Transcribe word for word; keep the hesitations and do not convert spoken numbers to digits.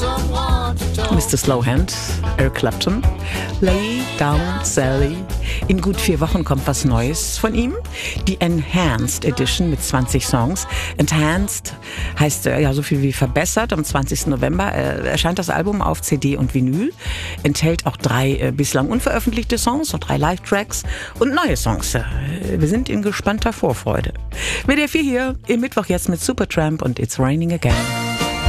Mister Slowhand, Eric Clapton, Lay Down Sally. In gut vier Wochen kommt was Neues von ihm. Die Enhanced Edition mit zwanzig Songs. Enhanced heißt äh, ja so viel wie verbessert. Am zwanzigsten November äh, erscheint das Album auf C D und Vinyl. Enthält auch drei äh, bislang unveröffentlichte Songs und drei Live-Tracks und neue Songs. Äh, wir sind in gespannter Vorfreude. W D R vier hier im Mittwoch jetzt mit Supertramp und It's Raining Again.